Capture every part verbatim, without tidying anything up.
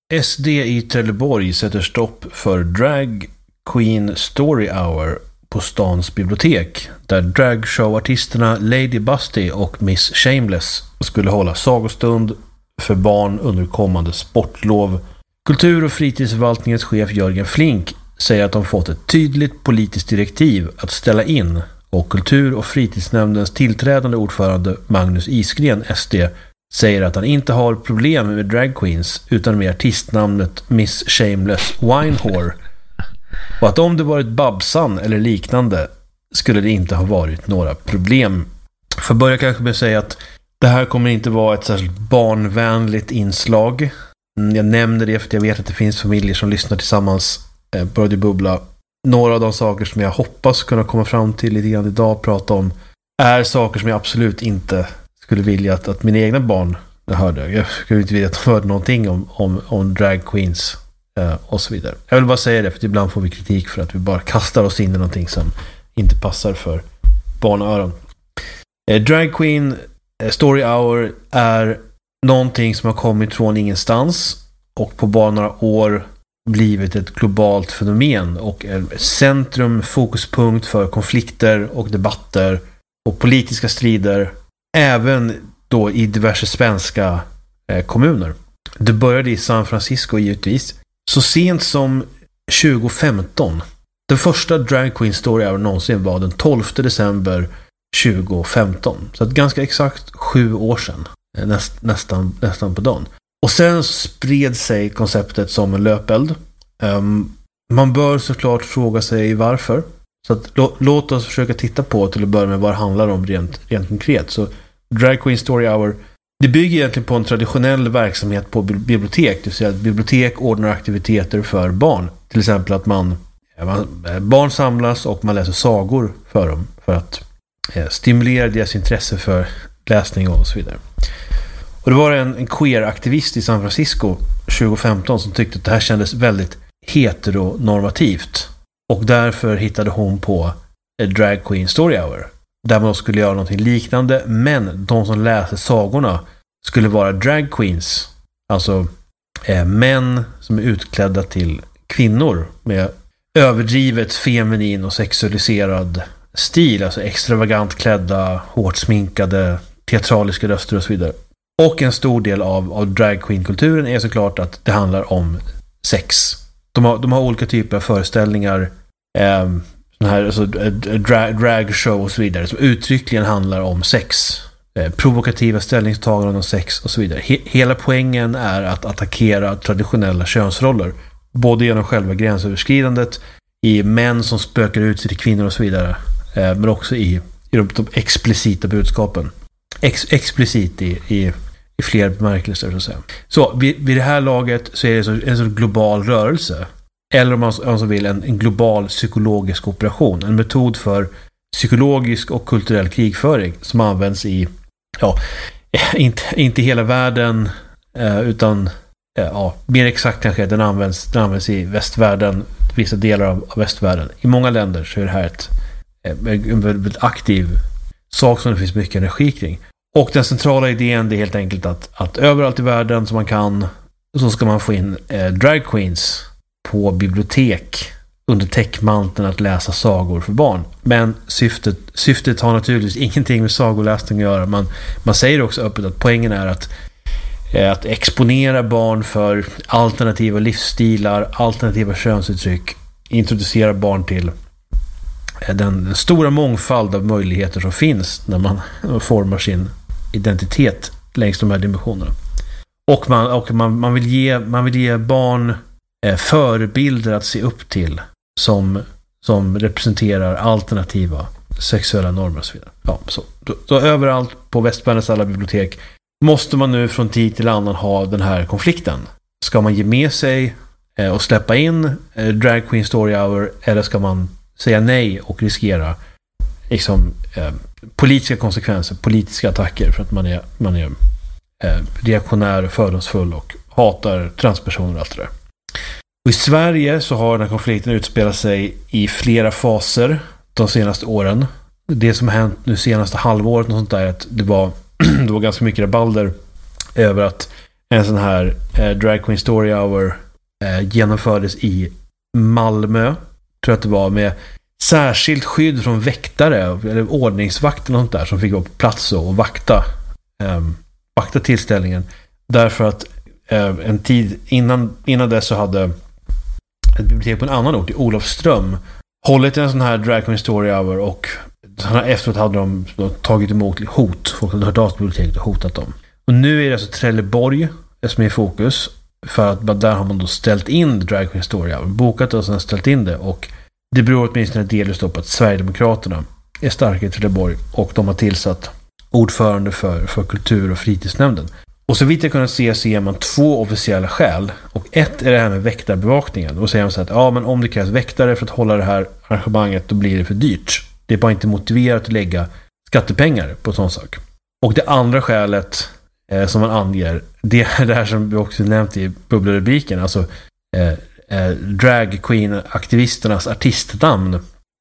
S D i Trelleborg sätter stopp för Drag Queen Story Hour på stans bibliotek, där dragshowartisterna Lady Busty och Miss Shameless skulle hålla sagostund för barn under kommande sportlov. Kultur- och fritidsförvaltningens chef Jörgen Flink säger att de fått ett tydligt politiskt direktiv att ställa in, och kultur- och fritidsnämndens tillträdande ordförande Magnus Isgren, S D, säger att han inte har problem med drag queens utan med artistnamnet Miss Shameless Winehore, och att om det varit Babsan eller liknande skulle det inte ha varit några problem. För att börja kanske med att säga att det här kommer inte vara ett särskilt barnvänligt inslag. Jag nämner det för att jag vet att det finns familjer som lyssnar tillsammans på Radio Bubbla. Några av de saker som jag hoppas kunna komma fram till lite grann idag, prata om, är saker som jag absolut inte skulle vilja att, att mina egna barn hörde. Jag skulle inte vilja att de hörde någonting om, om, om drag queens eh, och så vidare. Jag vill bara säga det, för ibland får vi kritik för att vi bara kastar oss in i någonting som inte passar för barnöron. Eh, drag Queen eh, Story Hour är någonting som har kommit från ingenstans och på bara några år blivit ett globalt fenomen och ett centrum, fokuspunkt för konflikter och debatter och politiska strider, även då i diverse svenska eh, kommuner. Det började i San Francisco givetvis. Så sent som tjugo femton. Den första Drag Queen Story Hour någonsin var den tolfte december tjugo femton. Så att ganska exakt sju år sedan. Näst, nästan, nästan på dagen. Och sen spred sig konceptet som en löpeld. Um, man bör såklart fråga sig varför. Så att, lå, låt oss försöka titta på till att börja med vad det handlar om rent, rent konkret. Så Drag Queen Story Hour, det bygger egentligen på en traditionell verksamhet på bibliotek. Det vill säga att bibliotek ordnar aktiviteter för barn. Till exempel att man, man barn samlas och man läser sagor för dem. För att eh, stimulera deras intresse för läsning och så vidare. Och det var en, en queer-aktivist i San Francisco tjugo femton som tyckte att det här kändes väldigt heteronormativt. Och därför hittade hon på a Drag Queen Story Hour, där man skulle göra något liknande, men de som läser sagorna skulle vara drag queens. Alltså eh, män som är utklädda till kvinnor med överdrivet feminin och sexualiserad stil. Alltså extravagant klädda, hårt sminkade, teatraliska röster och så vidare. Och en stor del av, av drag queen-kulturen är såklart att det handlar om sex. De har, de har olika typer av föreställningar, eh, sån här, alltså, drag, drag show och så vidare, som uttryckligen handlar om sex. Eh, provokativa ställningstaganden om sex och så vidare. He, hela poängen är att attackera traditionella könsroller. Både genom själva gränsöverskridandet, i män som spökar ut sig till kvinnor och så vidare. Eh, men också i, i de, de explicita budskapen. Ex, explicit i, i, i fler bemärkelser så att säga. Så vid, vid det här laget så är det så, en sån global rörelse, eller om man, om man så vill en, en global psykologisk operation, en metod för psykologisk och kulturell krigföring som används i ja, inte, inte hela världen eh, utan eh, ja, mer exakt kanske den används, den används i västvärlden, vissa delar av, av västvärlden. I många länder så är det här ett, en väldigt aktiv sak som det finns mycket energi kring. Och den centrala idén är helt enkelt att, att överallt i världen som man kan, så ska man få in eh, drag queens på bibliotek under täckmanteln att läsa sagor för barn. Men syftet, syftet har naturligtvis ingenting med sagoläsning att göra. Man, man säger också öppet att poängen är att, eh, att exponera barn för alternativa livsstilar, alternativa könsuttryck, introducera barn till Den, den stora mångfald av möjligheter som finns när man formar sin identitet längs de här dimensionerna. Och man, och man, man, vill, ge, man vill ge barn eh, förebilder att se upp till som, som representerar alternativa sexuella normer och så vidare. Ja, så, då, då överallt på västvärldens alla bibliotek måste man nu från tid till annan ha den här konflikten. Ska man ge med sig eh, och släppa in eh, Drag Queen Story Hour, eller ska man säga nej och riskera liksom, eh, politiska konsekvenser, politiska attacker för att man är, man är eh, reaktionär, fördomsfull och hatar transpersoner och allt det där. Och i Sverige så har den här konflikten utspelat sig i flera faser de senaste åren. Det som har hänt nu senaste halvåret och sånt där är att det var, det var ganska mycket rabalder över att en sån här eh, Drag Queen Story Hour eh, genomfördes i Malmö, tror jag att det var, med särskilt skydd från väktare eller ordningsvakter och sånt där som fick vara på plats och vakta eh, vakta tillställningen, därför att eh, en tid innan, innan dess så hade ett bibliotek på en annan ort i Olofström hållit en sån här Drag Queen Story Hour, och efteråt hade de tagit emot hot. Folk hade hört av sig biblioteket och hotat dem. Och nu är det alltså Trelleborg som är i fokus, för att där har man då ställt in Drag Queen Story Hour, bokat och sen ställt in det, och det beror åtminstone delvis på att Sverigedemokraterna är starka i Trelleborg och de har tillsatt ordförande för, för kultur- och fritidsnämnden. Och så vitt jag kunnat se så ger man två officiella skäl, och ett är det här med väktarbevakningen. Då säger man så att ja, men om det krävs väktare för att hålla det här arrangemanget, då blir det för dyrt. Det är bara inte motiverat att lägga skattepengar på sån sak. Och det andra skälet eh, som man anger, det är det här som vi också nämnt i bubblerubriken, alltså eh, eh, drag queen-aktivisternas artistnamn.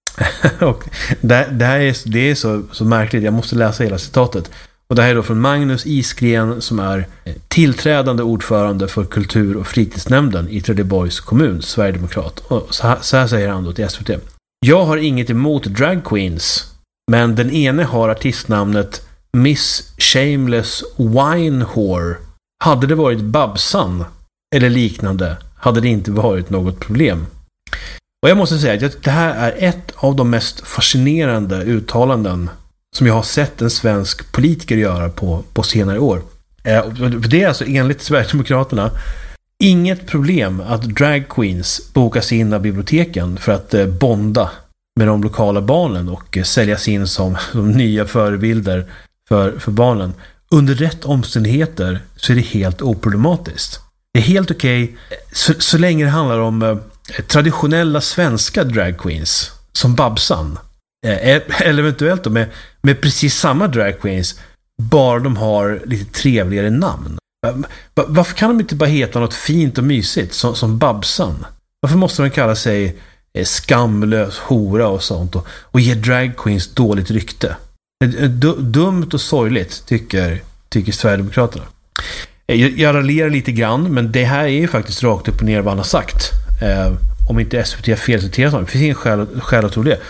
Och det, det här är, det är så, så märkligt, jag måste läsa hela citatet. Och det här är då från Magnus Isgren, som är tillträdande ordförande för kultur- och fritidsnämnden i Trelleborgs kommun, Sverigedemokrat. Och så här, så här säger han då till S V T. Jag har inget emot drag queens, men den ene har artistnamnet Miss Shameless Wine Whore. Hade det varit Babsan eller liknande hade det inte varit något problem. Och jag måste säga att det här är ett av de mest fascinerande uttalanden som jag har sett en svensk politiker göra på, på senare år. Eh, för det är alltså enligt Sverigedemokraterna inget problem att drag queens bokas in av biblioteken för att eh, bonda med de lokala barnen och eh, säljas in som, som nya förebilder för, för barnen. Under rätt omständigheter så är det helt oproblematiskt. Det är helt okej okay, så, så länge det handlar om eh, traditionella svenska drag queens som Babsan. Eh, eller eventuellt då med, med precis samma drag queens, bara de har lite trevligare namn. Varför kan de inte bara heta något fint och mysigt som, som Babsan? Varför måste de kalla sig eh, skamlös hora och sånt och, och ge drag queens dåligt rykte? D- dumt och sorgligt tycker, tycker Sverigedemokraterna. Jag, jag raljerar lite grann, men det här är ju faktiskt rakt upp och ner vad han har sagt. Eh, om inte S V T har felciterat honom. Det finns ingen skäl, skäl att tro det.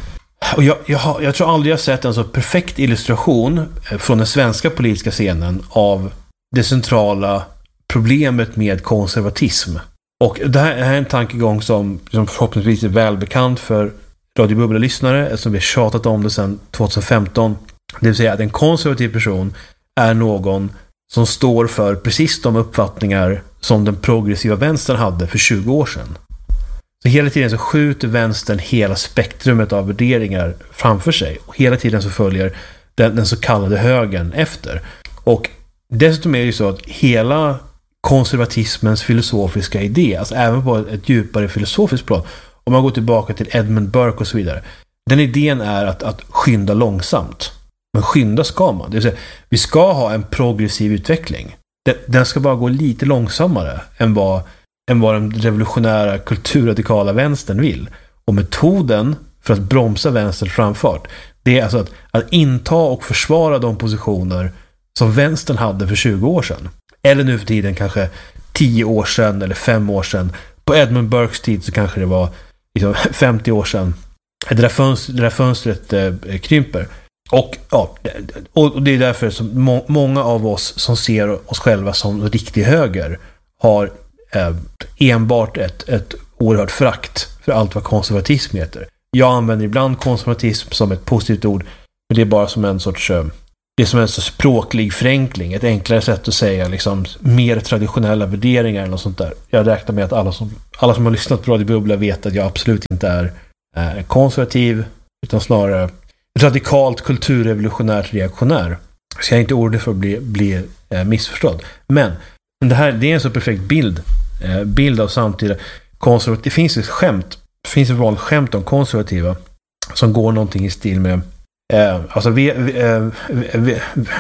Och jag, jag, har, jag tror aldrig jag sett en så perfekt illustration från den svenska politiska scenen av det centrala problemet med konservatism. Och det här är en tankegång som, som förhoppningsvis är välbekant för Radio Bubbla-lyssnare, eftersom vi har tjatat om det sedan tjugohundrafemton. Det vill säga att en konservativ person är någon som står för precis de uppfattningar som den progressiva vänstern hade för tjugo år sedan. Så hela tiden så skjuter vänstern hela spektrumet av värderingar framför sig. Och hela tiden så följer den, den så kallade högern efter. Och dessutom är det ju så att hela konservatismens filosofiska idé, alltså även på ett djupare filosofiskt plan, om man går tillbaka till Edmund Burke och så vidare, den idén är att, att skynda långsamt. Men skynda ska man. Det vill säga, vi ska ha en progressiv utveckling. Den, den ska bara gå lite långsammare än vad, än vad den revolutionära kulturradikala vänstern vill. Och metoden för att bromsa vänsterns framfart, det är alltså att, att inta och försvara de positioner som vänstern hade för tjugo år sedan. Eller nu för tiden kanske tio år sedan eller fem år sedan. På Edmund Burkes tid så kanske det var liksom femtio år sedan. Det där fönstret, det där fönstret eh, krymper. Och, ja, och det är därför som må, många av oss som ser oss själva som riktig höger har eh, enbart ett, ett oerhört frakt för allt vad konservatism heter. Jag använder ibland konservatism som ett positivt ord, men det är bara som en sorts eh, det är som en sorts språklig förenkling, ett enklare sätt att säga liksom mer traditionella värderingar eller något sånt där. Jag räknar med att alla som, alla som har lyssnat på Radio Bubbla vet att jag absolut inte är eh, konservativ, utan snarare radikalt kulturrevolutionärt reaktionär. Så jag är inte ordet för att bli, bli eh, missförstådd. Men det här, det är en så perfekt bild eh, bild av samtida konservativa. Det finns ett skämt, det finns ett vanligt skämt om konservativa som går någonting i stil med eh, alltså vi, vi, eh, vi,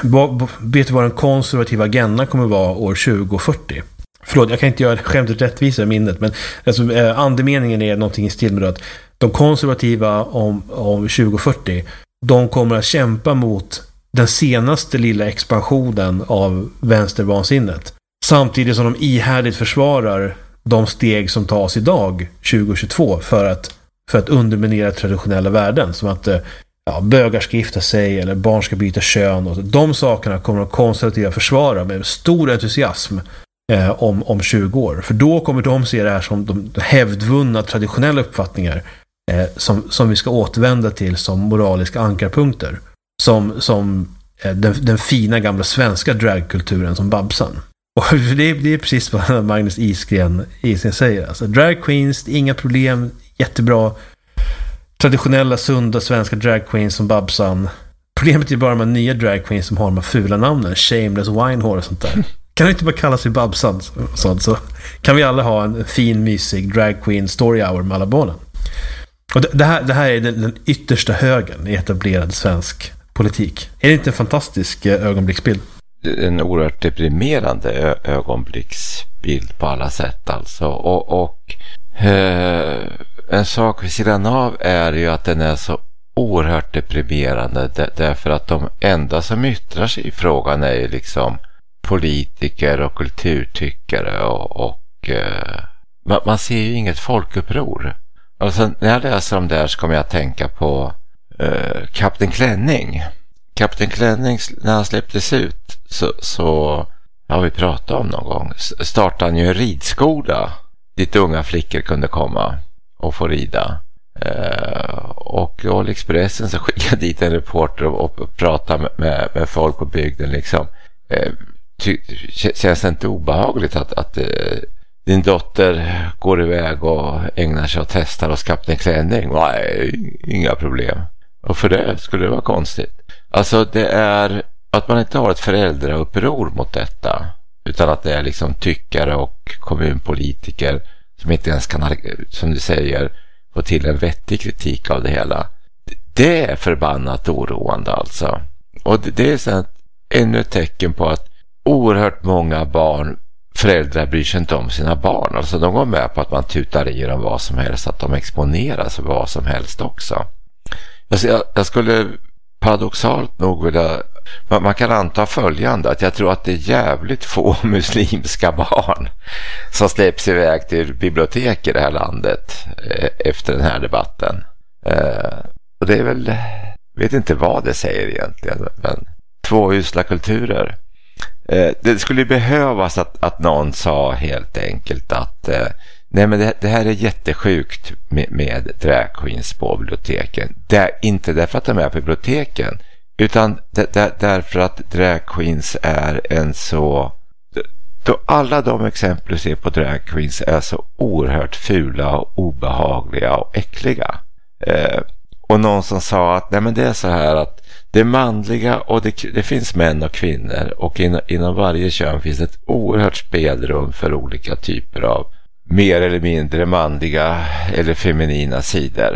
vet du vad den konservativa agendan kommer vara år tjugo fyrtio? Förlåt, jag kan inte göra skämtet rättvisa i minnet, men alltså, eh, andemeningen är någonting i stil med att de konservativa om, om tjugo fyrtio, de kommer att kämpa mot den senaste lilla expansionen av vänstervansinnet. Samtidigt som de ihärdigt försvarar de steg som tas idag tjugo tjugotvå för att, för att underminera traditionella värden. Som att ja, bögar ska gifta sig eller barn ska byta kön. Och de sakerna kommer de konservativa försvara med stor entusiasm eh, om, om tjugo år. För då kommer de se det här som de hävdvunna traditionella uppfattningar eh, som, som vi ska återvända till som moraliska ankarpunkter. Som, som eh, den, den fina gamla svenska dragkulturen som Babsan. Och det är, det är precis vad Magnus Isgren, Isgren säger. Alltså, drag queens, inga problem, jättebra. Traditionella, sunda svenska drag queens som Babsan. Problemet är bara med nya drag queens som har de här fula namnen. Shameless, Winehore och sånt där. Kan du inte bara kalla sig Babsan? Sånt, så kan vi alla ha en fin, mysig drag queen story hour med alla barnen. Och det, det, här, det här är den, den yttersta högen i etablerad svensk politik. Är det inte en fantastisk ögonblicksbild? En oerhört deprimerande ö- ögonblicksbild på alla sätt alltså. Och, och eh, en sak vid sidan av är ju att den är så oerhört deprimerande d- därför att de enda som yttrar sig i frågan är ju liksom politiker och kulturtyckare och, och eh, man, man ser ju inget folkuppror. Alltså när jag läser om det här så kommer jag att tänka på eh, Kapten Klänning. Kapten Klänning, när han släpptes ut så, så har vi pratat om någon gång, startade han ju en ridskola dit unga flickor kunde komma och få rida. Eh, och i Expressen så skickade dit en reporter och, och pratade med, med, med folk på bygden liksom. Eh, ty, känns det inte obehagligt att, att eh, din dotter går iväg och ägnar sig och testar hos Kapten Klänning? Nej, inga problem. Och för det skulle det vara konstigt. Alltså det är att man inte har ett föräldrauppror mot detta, utan att det är liksom tyckare och kommunpolitiker som inte ens kan, som du säger, få till en vettig kritik av det hela. Det är förbannat oroande alltså. Och det är så ännu ett tecken på att oerhört många barn, föräldrar bryr sig inte om sina barn. Alltså de går med på att man tutar i dem vad som helst, att de exponeras för vad som helst också. Alltså jag, jag skulle paradoxalt nog vilja, man, man kan anta följande, att jag tror att det är jävligt få muslimska barn som släpps iväg till bibliotek i det här landet eh, efter den här debatten. Eh, och det är väl, vet inte vad det säger egentligen, men två usla kulturer. Eh, det skulle behövas att, att någon sa helt enkelt att eh, nej men det, det här är jättesjukt med, med drag queens på biblioteken. Det är inte därför att de är på biblioteken, utan det, det, därför att drag queens är en så... Då alla de exempel du ser på drag queens är så oerhört fula och obehagliga och äckliga. Eh, och någon som sa att nej men det är så här att det manliga och det, det finns män och kvinnor, och in, inom varje kön finns ett oerhört spelrum för olika typer av mer eller mindre manliga eller feminina sidor.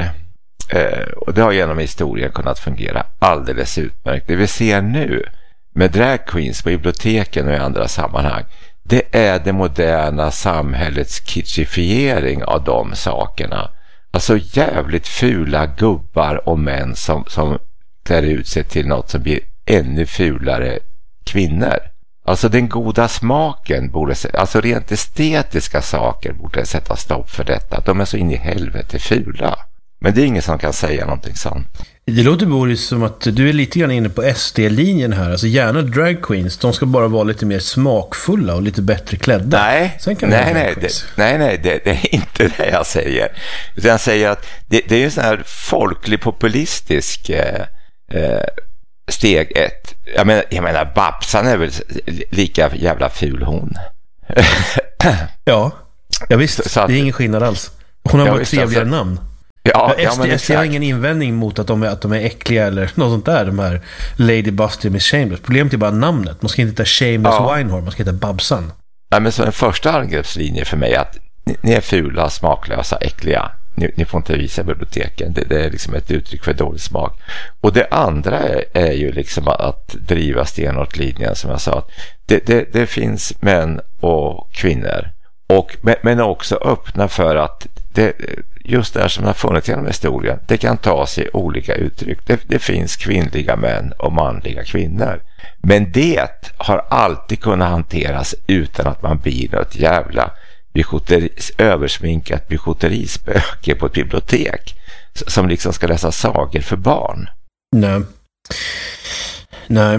Eh, och det har genom historien kunnat fungera alldeles utmärkt. Det vi ser nu med drag queens på biblioteken och i andra sammanhang, det är det moderna samhällets kitschifiering av de sakerna. Alltså jävligt fula gubbar och män som, som klär ut sig till något som blir ännu fulare kvinnor. Alltså den goda smaken borde, alltså rent estetiska saker borde sätta stopp för detta. De är så in i helvete fula. Men det är ingen som kan säga någonting sånt. Det låter Boris som att du är lite grann inne på S D-linjen här. Alltså gärna drag queens, de ska bara vara lite mer smakfulla och lite bättre klädda. Nej, Sen kan nej, nej, det, nej, nej det, det är inte det jag säger. Utan jag säger att det, det är en sån här folklig populistisk eh, eh, steg ett. Jag menar, jag menar Babsan är väl lika jävla ful hon. Ja, ja visst, så att, det är ingen skillnad alls. Hon har ja, bara ett trevligare alltså, namn. Ja, ja, S D, S D har ingen invändning mot att de, är, att de är äckliga eller något sånt där, de här Lady Busty och Miss Shameless. Problemet är bara namnet. Man ska inte heta Shameless ja. Winehore, man ska heta Babsan. Ja, men så en första angreppslinje för mig är att ni, ni är fula, smaklösa, äckliga. Ni, ni får inte visa biblioteken. Det, det är liksom ett uttryck för dålig smak. Och det andra är, är ju liksom att, att driva stenhårt linjen, som jag sa. Att det, det, det finns män och kvinnor. Och, men, men också öppna för att det, just det som har funnits genom historien, det kan ta sig olika uttryck. Det, det finns kvinnliga män och manliga kvinnor. Men det har alltid kunnat hanteras utan att man blir något jävla bijuteri, översminkat bijouterispöke på ett bibliotek som liksom ska läsa sagor för barn. Nej. Nej.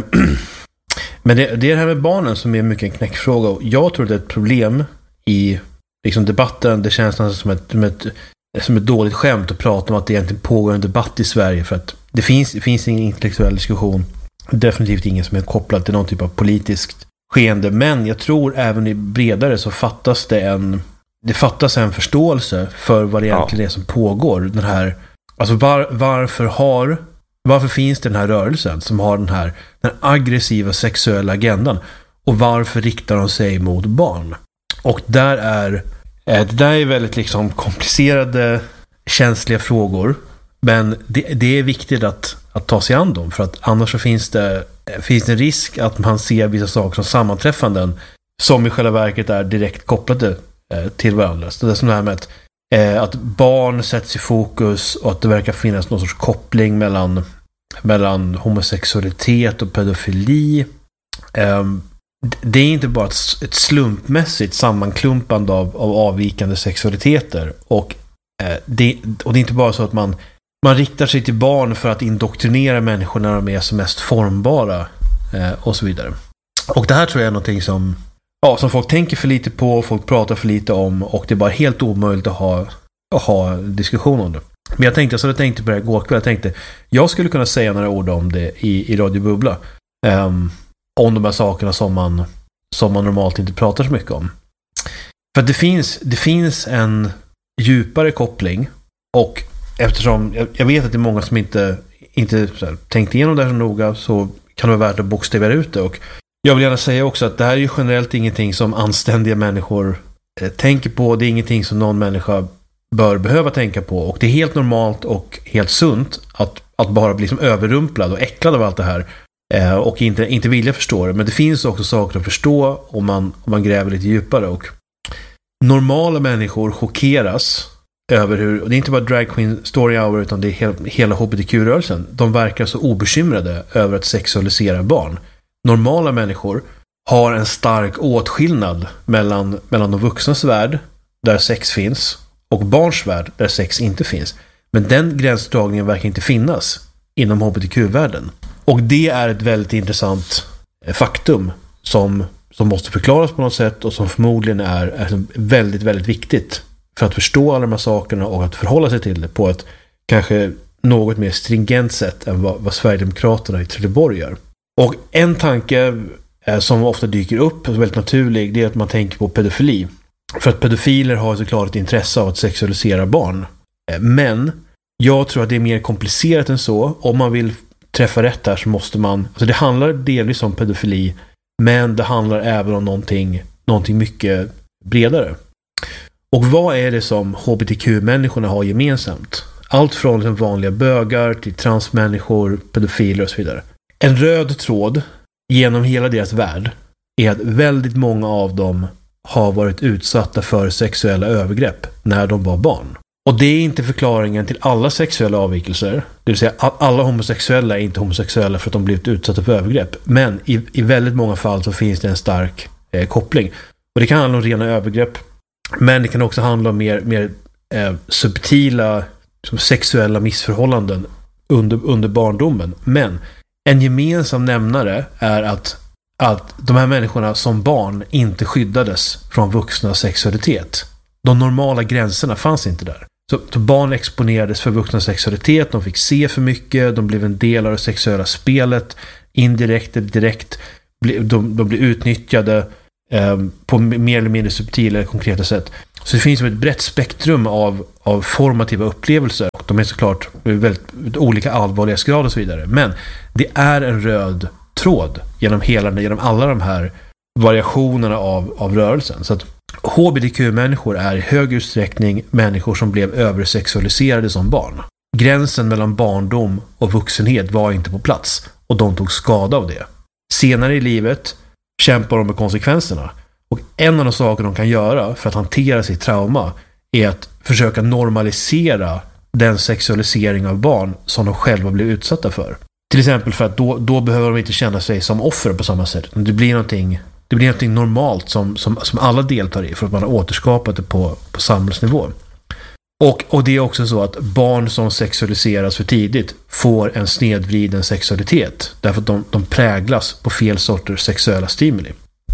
Men det, det är det här med barnen som är mycket en knäckfråga. Och jag tror att det är ett problem i liksom debatten. Det känns nästan som ett, som ett, som ett dåligt skämt att prata om att det egentligen pågår en debatt i Sverige. För att det finns, det finns ingen intellektuell diskussion. Definitivt ingen som är kopplad till någon typ av politiskt skeende. Men jag tror även i bredare så fattas det en det fattas en förståelse för vad det egentligen ja. är som pågår. Den här, alltså var, varför har varför finns det den här rörelsen som har den här den aggressiva sexuella agendan, och varför riktar de sig mot barn? Och där är det där är väldigt liksom komplicerade, känsliga frågor, men det, det är viktigt att, att ta sig an dem, för att annars så finns det finns det en risk att man ser vissa saker som sammanträffanden som i själva verket är direkt kopplade eh, till varandra. Så det är som det här med att, eh, att barn sätts i fokus och att det verkar finnas någon sorts koppling mellan, mellan homosexualitet och pedofili. Eh, det är inte bara ett, ett slumpmässigt sammanklumpande av, av avvikande sexualiteter, och, eh, det, och det är inte bara så att man Man riktar sig till barn för att indoktrinera människor när de är som mest formbara eh, och så vidare. Och det här tror jag är någonting som, ja, som folk tänker för lite på, folk pratar för lite om, och det är bara helt omöjligt att ha, att ha diskussion om det. Men jag tänkte, så jag tänkte på det här igår kväll, jag tänkte jag skulle kunna säga några ord om det i, i Radio Bubbla. Um, om de här sakerna som man, som man normalt inte pratar så mycket om. För att det finns, det finns en djupare koppling, och eftersom jag, jag vet att det är många som inte, inte så här, tänkt igenom det här så noga, så kan det vara värt att bokstavera ut det. Och jag vill gärna säga också att det här är ju generellt ingenting som anständiga människor eh, tänker på. Det är ingenting som någon människa bör behöva tänka på. Och det är helt normalt och helt sunt att, att bara bli som överrumplad och äcklad av allt det här. Eh, och inte, inte vilja förstå det. Men det finns också saker att förstå om man, om man gräver lite djupare. Och normala människor chockeras över hur, och det är inte bara Drag Queen Story Hour utan det är hel, hela H B T Q-rörelsen. De verkar så obekymrade över att sexualisera barn. Normala människor har en stark åtskillnad mellan, mellan de vuxnas värld, där sex finns, och barns värld, där sex inte finns. Men den gränsdragningen verkar inte finnas inom H B T Q-världen. Och det är ett väldigt intressant faktum som, som måste förklaras på något sätt, och som förmodligen är, är väldigt, väldigt viktigt för att förstå alla de här sakerna och att förhålla sig till det på ett kanske något mer stringent sätt än vad, vad Sverigedemokraterna i Trelleborg gör. Och en tanke eh, som ofta dyker upp, väldigt naturlig, det är att man tänker på pedofili. För att pedofiler har såklart ett intresse av att sexualisera barn. Eh, men jag tror att det är mer komplicerat än så. Om man vill träffa rätt här så måste man... Alltså det handlar delvis om pedofili, men det handlar även om någonting, någonting mycket bredare. Och vad är det som H B T Q-människorna har gemensamt? Allt från liksom vanliga bögar till transmänniskor, pedofiler och så vidare. En röd tråd genom hela deras värld är att väldigt många av dem har varit utsatta för sexuella övergrepp när de var barn. Och det är inte förklaringen till alla sexuella avvikelser. Det vill säga att alla homosexuella är inte homosexuella för att de blivit utsatta för övergrepp. Men i, i väldigt många fall så finns det en stark eh, koppling. Och det kan handla om rena övergrepp. Men det kan också handla om mer, mer eh, subtila som sexuella missförhållanden under, under barndomen. Men en gemensam nämnare är att, att de här människorna som barn inte skyddades från vuxna sexualitet. De normala gränserna fanns inte där. Så, så barn exponerades för vuxna sexualitet, de fick se för mycket, de blev en del av det sexuella spelet, indirekt eller direkt, de, de blev utnyttjade eh, på mer eller mindre subtila eller konkreta sätt. Så det finns ett brett spektrum av, av formativa upplevelser, och de är såklart väldigt olika allvarlighetsgrad och så vidare. Men det är en röd tråd genom, hela, genom alla de här variationerna av, av rörelsen. Så att H B T Q-människor är i hög utsträckning människor som blev översexualiserade som barn. Gränsen mellan barndom och vuxenhet var inte på plats, och de tog skada av det. Senare i livet kämpar de med konsekvenserna, och en av de saker de kan göra för att hantera sitt trauma är att försöka normalisera den sexualisering av barn som de själva blev utsatta för. Till exempel för att då, då behöver de inte känna sig som offer på samma sätt. Det blir någonting, det blir någonting normalt som, som, som alla deltar i för att man har återskapat det på, på samhällsnivå. Och, och det är också så att barn som sexualiseras för tidigt får en snedvriden sexualitet. Därför att de, de präglas på fel sorters sexuella stimuli.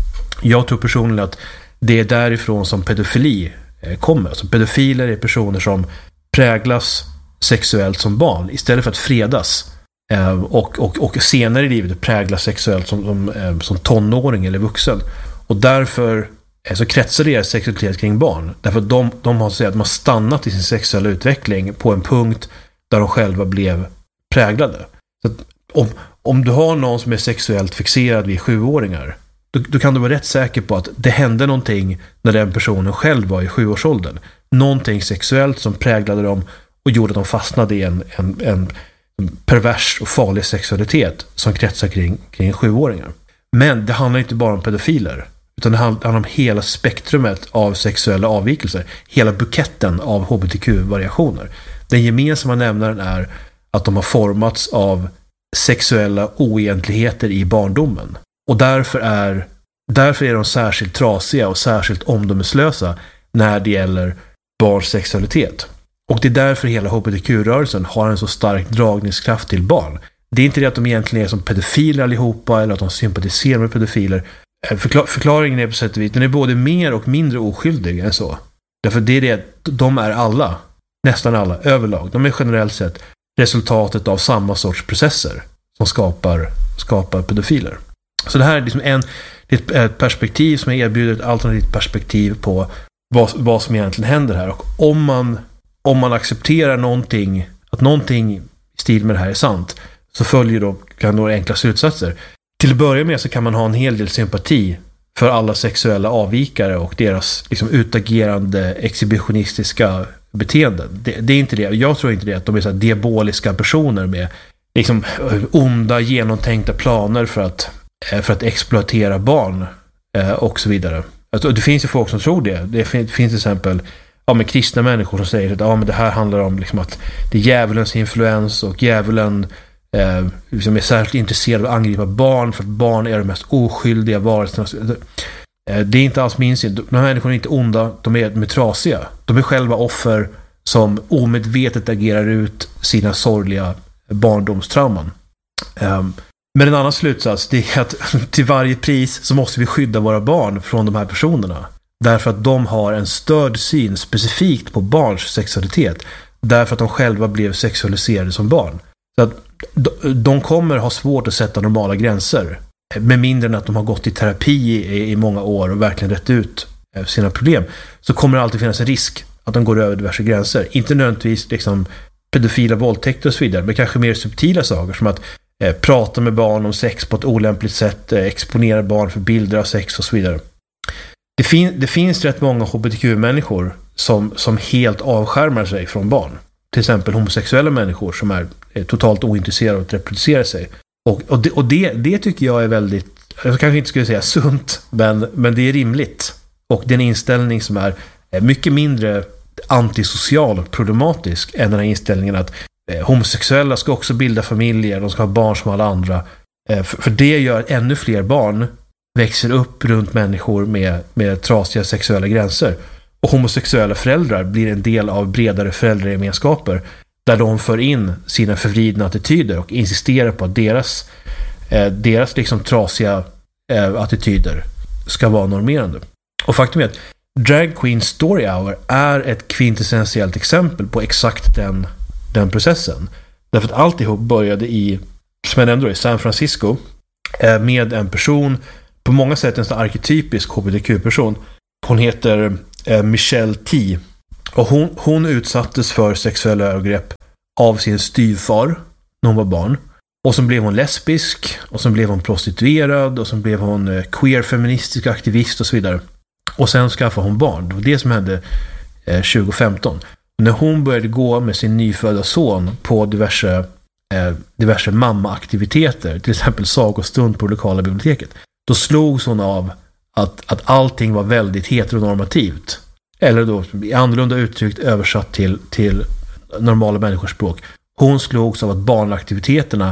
Jag tror personligen att det är därifrån som pedofili kommer. Alltså pedofiler är personer som präglas sexuellt som barn istället för att fredas. Och, och, och senare i livet präglas sexuellt som, som, som tonåring eller vuxen. Och därför så kretsar deras sexualitet kring barn. Därför att de, de har, så att de har stannat i sin sexuella utveckling på en punkt där de själva blev präglade. Så att om, om du har någon som är sexuellt fixerad vid sjuåringar, då, då kan du vara rätt säker på att det hände någonting när den personen själv var i sjuårsåldern. Någonting sexuellt som präglade dem och gjorde att de fastnade i en, en, en pervers och farlig sexualitet som kretsar kring, kring sjuåringar. Men det handlar inte bara om pedofiler, utan det handlar om hela spektrumet av sexuella avvikelser, hela buketten av H B T Q-variationer. Den gemensamma nämnaren är att de har formats av sexuella oegentligheter i barndomen. Och därför är, därför är de särskilt trasiga och särskilt omdömeslösa när det gäller barns sexualitet. Och det är därför hela H B T Q-rörelsen har en så stark dragningskraft till barn. Det är inte det att de egentligen är som pedofiler allihopa eller att de sympatiserar med pedofiler. Förklar- förklaringen är på sätt och vis, den är både mer och mindre oskyldig än så. Därför det är det att de är alla, nästan alla, överlag. De är generellt sett resultatet av samma sorts processer som skapar, skapar pedofiler. Så det här är liksom en, det är ett perspektiv som erbjuder ett alternativt perspektiv på vad, vad som egentligen händer här. Och om man, om man accepterar någonting, att någonting i stil med det här är sant, så följer då kan några enkla slutsatser. Till att börja med så kan man ha en hel del sympati för alla sexuella avvikare och deras liksom utagerande exhibitionistiska beteenden. Det, det är inte det. Jag tror inte det att de är så här diaboliska personer med liksom onda genomtänkta planer för att, för att exploatera barn och så vidare. Alltså, det finns ju folk som tror det. Det finns, det finns till exempel ja, med kristna människor som säger att ja, men det här handlar om liksom att det är djävulens influens och djävulen Eh, som är särskilt intresserad av att angripa barn för att barn är de mest oskyldiga varelserna. Eh, det är inte alls min syn. De här människorna är inte onda, de är, de är trasiga. De är själva offer som omedvetet agerar ut sina sorgliga barndomstrauman. Eh, men en annan slutsats det är att till varje pris så måste vi skydda våra barn från de här personerna. Därför att de har en störd syn specifikt på barns sexualitet. Därför att de själva blev sexualiserade som barn. Så att de kommer ha svårt att sätta normala gränser med mindre än att de har gått i terapi i, i många år och verkligen rätt ut sina problem. Så kommer det alltid finnas en risk att de går över diverse gränser. Inte nödvändigtvis liksom pedofila våldtäkter och så vidare, men kanske mer subtila saker som att eh, prata med barn om sex på ett olämpligt sätt, eh, exponera barn för bilder av sex och så vidare. Det, fin- det finns rätt många H B T Q-människor som, som helt avskärmar sig från barn. Till exempel homosexuella människor som är totalt ointresserade av att reproducera sig. Och, och, det, och det, det tycker jag är väldigt, jag kanske inte skulle säga sunt, men, men det är rimligt. Och det är en inställning som är mycket mindre antisocial och problematisk än den här inställningen att eh, homosexuella ska också bilda familjer, de ska ha barn som alla andra. Eh, för, för det gör att ännu fler barn växer upp runt människor med, med trasiga sexuella gränser. Och homosexuella föräldrar blir en del av bredare föräldragemenskaper där de för in sina förvridna attityder och insisterar på att deras, eh, deras liksom trasiga eh, attityder ska vara normerande. Och faktum är att Drag Queen Story Hour är ett kvintessentiellt exempel på exakt den, den processen. Därför att alltihop började i, som jag nämnde då, i San Francisco eh, med en person, på många sätt en sån arketypisk H B T Q-person. Hon heter eh, Michelle T. Och hon, hon utsattes för sexuella övergrepp av sin styvfar när hon var barn. Och så blev hon lesbisk, och så blev hon prostituerad, och så blev hon eh, queer-feministisk aktivist och så vidare. Och sen skaffade hon barn. Det var det som hände eh, tjugo femton. Och när hon började gå med sin nyfödda son på diverse, eh, diverse mamma-aktiviteter, till exempel sagostund på lokala biblioteket, då slogs hon av att, att allting var väldigt heteronormativt. Eller då annorlunda uttryckt översatt till, till normala människors språk. Hon slogs av att barnaktiviteterna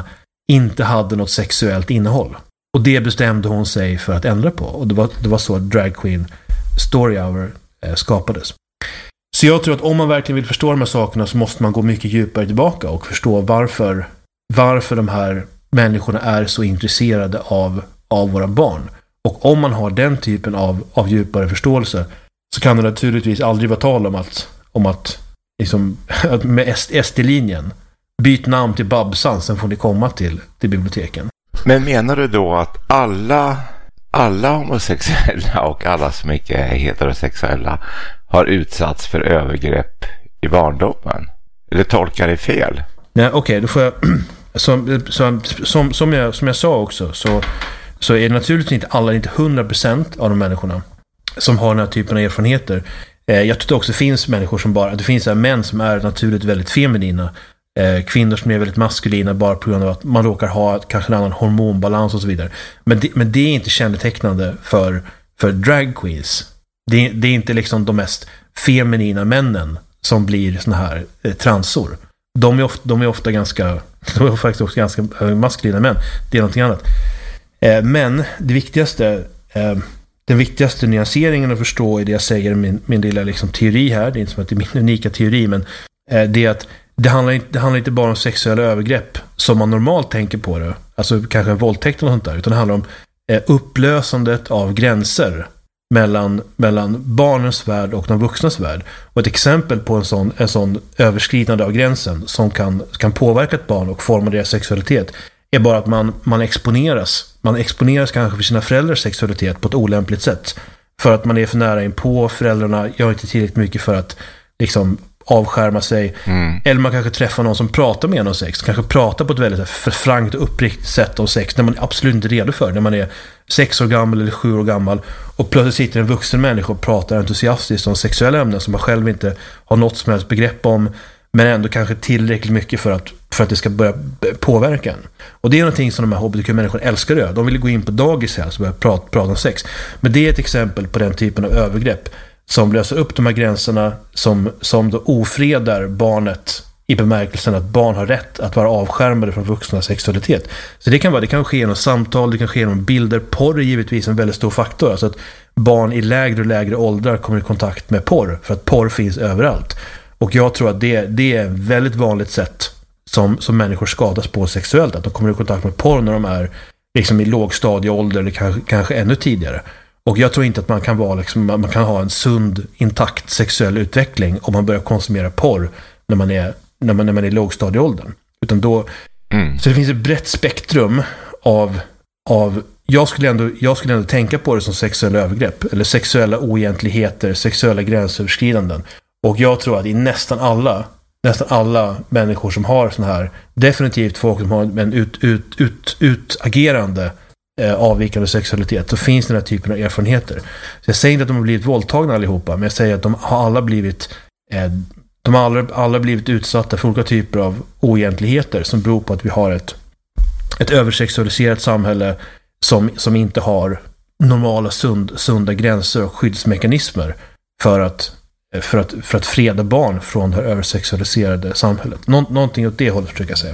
inte hade något sexuellt innehåll. Och det bestämde hon sig för att ändra på. Och det var, det var så att Drag Queen Story Hour eh, skapades. Så jag tror att om man verkligen vill förstå de här sakerna så måste man gå mycket djupare tillbaka och förstå varför, varför de här människorna är så intresserade av, av våra barn. Och om man har den typen av, av djupare förståelse så kan det naturligtvis aldrig vara tal om att, om att liksom, med S D-linjen byt namn till Babsan, sen får ni komma till, till biblioteken. Men menar du då att alla, alla homosexuella och alla som inte är heterosexuella har utsatts för övergrepp i barndomen? Eller tolkar det fel? Nej, okej, okay, då får jag som, som, som, som, jag, som jag sa också så, så är det naturligtvis inte alla, inte hundra procent av de människorna som har den här typen av erfarenheter. Eh, jag tror det också finns människor som bara, det finns här män som är naturligt väldigt feminina, eh, kvinnor som är väldigt maskulina bara på grund av att man råkar ha kanske en annan hormonbalans och så vidare. Men det, men det är inte kännetecknande för, för drag queens. Det, det är inte liksom de mest feminina männen som blir såna här eh, transor. De är, ofta, de är ofta ganska de är faktiskt också ganska maskulina män. Det är någonting annat. Eh, men det viktigaste eh, den viktigaste nyanseringen att förstå i det jag säger, min, min lilla liksom teori här, det är inte som att det är min unika teori, men eh, det är att det handlar, inte, det handlar inte bara om sexuella övergrepp som man normalt tänker på det, alltså kanske en våldtäkt och sånt där, utan det handlar om eh, upplösandet av gränser mellan, mellan barnens värld och de vuxnas värld. Och ett exempel på en sån, en sån överskridande av gränsen som kan, kan påverka ett barn och forma deras sexualitet är bara att man, man exponeras. Man exponeras kanske för sina föräldrars sexualitet på ett olämpligt sätt. För att man är för nära in på föräldrarna, gör inte tillräckligt mycket för att liksom avskärma sig. Mm. Eller man kanske träffar någon som pratar med en om sex. Kanske pratar på ett väldigt frankt och uppriktigt sätt om sex när man är absolut inte redo för. När man är sex år gammal eller sju år gammal och plötsligt sitter en vuxen människa och pratar entusiastiskt om sexuella ämnen som man själv inte har något som helst begrepp om, men ändå kanske tillräckligt mycket för att, för att det ska börja påverka en. Och det är någonting som de här hbtq-människorna älskar att göra. De vill gå in på dagis här och börja prata, prata om sex. Men det är ett exempel på den typen av övergrepp som löser upp de här gränserna, som, som då ofredar barnet i bemärkelsen att barn har rätt att vara avskärmade från vuxna sexualitet. Så det kan vara, det kan ske genom samtal, det kan ske genom bilder. Porr är givetvis en väldigt stor faktor. Alltså att barn i lägre och lägre åldrar kommer i kontakt med porr, för att porr finns överallt. Och jag tror att det, det är ett väldigt vanligt sätt som, som människor skadas på sexuellt. Att de kommer i kontakt med porr när de är liksom i lågstadieålder eller kanske, kanske ännu tidigare. Och jag tror inte att man kan, vara liksom, man kan ha en sund, intakt sexuell utveckling om man börjar konsumera porr när man är, när man, när man är i lågstadieåldern. Utan då, mm. Så det finns ett brett spektrum av, av jag, skulle ändå, jag skulle ändå tänka på det som sexuella övergrepp eller sexuella oegentligheter, sexuella gränsöverskridanden. Och jag tror att i nästan alla nästan alla människor som har sån här, definitivt folk som har en ut, ut, ut, utagerande eh, avvikande sexualitet, så finns den här typen av erfarenheter. Så jag säger inte att de har blivit våldtagna allihopa, men jag säger att de har alla blivit eh, de har alla, alla blivit utsatta för olika typer av oegentligheter som beror på att vi har ett, ett översexualiserat samhälle som, som inte har normala sund, sunda gränser och skyddsmekanismer för att För att, för att freda barn från det här översexualiserade samhället. Nå, någonting åt det hållet försöker jag säga.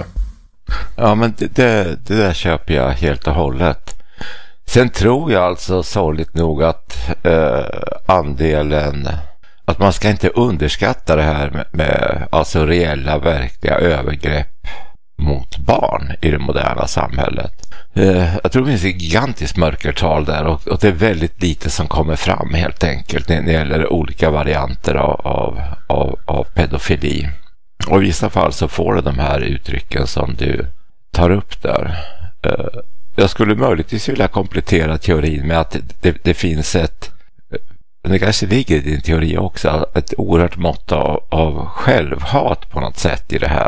Ja, men det, det, det där köper jag helt och hållet. Sen tror jag alltså sorgligt nog att eh, andelen, att man ska inte underskatta det här med, med alltså reella, verkliga övergrepp mot barn i det moderna samhället. Eh, jag tror det finns ett gigantiskt mörkertal där, och, och det är väldigt lite som kommer fram helt enkelt när det gäller olika varianter av, av, av, av pedofili. Och i vissa fall så får det de här uttrycken som du tar upp där. Eh, jag skulle möjligtvis vilja komplettera teorin med att det, det finns ett, det kanske ligger i din teori också, ett oerhört mått av, av självhat på något sätt i det här.